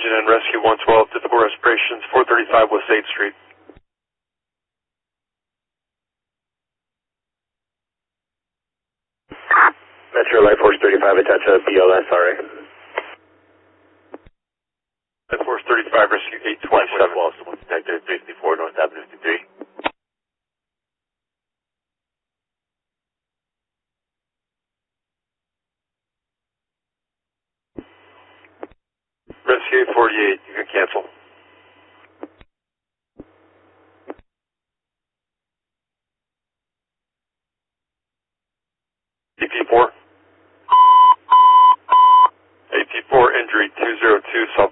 engine and rescue 112, difficult respirations, 435 West 8th Street. Metro Light Force 35, attach a BLS, sorry. Light Force 35, rescue 827. Boston, detected 54 North Avenue 53. Rescue 848, you can cancel. AP4. AP4 injury 202 South